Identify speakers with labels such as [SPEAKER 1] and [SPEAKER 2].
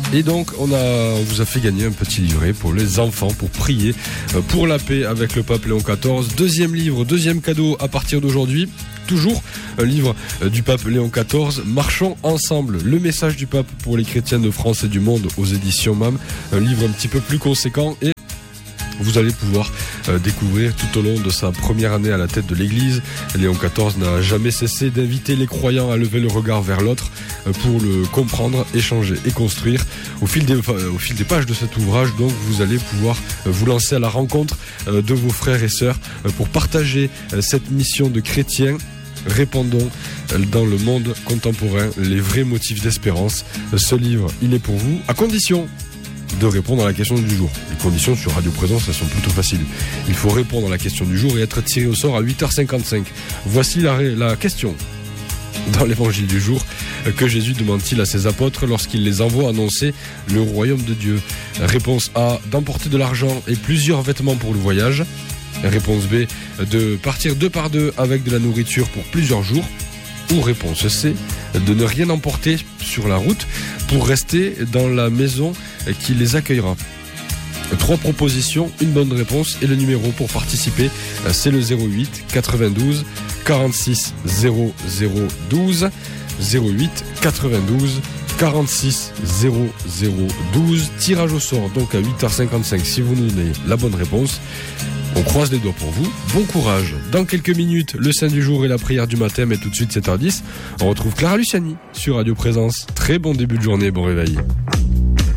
[SPEAKER 1] Et donc on vous a fait gagner un petit livret pour les enfants, pour prier pour la paix avec le pape Léon XIV. Deuxième livre, deuxième cadeau à partir d'aujourd'hui. Toujours un livre du pape Léon XIV, Marchons ensemble, le message du pape pour les chrétiens de France et du monde aux éditions MAM. Un livre un petit peu plus conséquent et vous allez pouvoir découvrir tout au long de sa première année à la tête de l'Église. Léon XIV n'a jamais cessé d'inviter les croyants à lever le regard vers l'autre pour le comprendre, échanger et construire. Au fil des pages de cet ouvrage, donc, vous allez pouvoir vous lancer à la rencontre de vos frères et sœurs pour partager cette mission de chrétien. Répondons dans le monde contemporain les vrais motifs d'espérance. Ce livre, il est pour vous, à condition de répondre à la question du jour. Les conditions sur Radio Présence, elles sont plutôt faciles. Il faut répondre à la question du jour et être tiré au sort à 8h55. Voici la question dans l'évangile du jour. Que Jésus demande-t-il à ses apôtres lorsqu'il les envoie annoncer le royaume de Dieu? Réponse A, d'emporter de l'argent et plusieurs vêtements pour le voyage. Réponse B, de partir 2 par 2 avec de la nourriture pour plusieurs jours. Ou réponse C, de ne rien emporter sur la route pour rester dans la maison qui les accueillera. 3 propositions, une bonne réponse et le numéro pour participer, c'est le 08 92 46 00 12 08 92 46 00 12. Tirage au sort donc à 8h55 si vous nous donnez la bonne réponse. On croise les doigts pour vous. Bon courage. Dans quelques minutes, le Saint du jour et la prière du matin, mais tout de suite 7h10, on retrouve Clara Luciani sur Radio Présence. Très bon début de journée, bon réveil.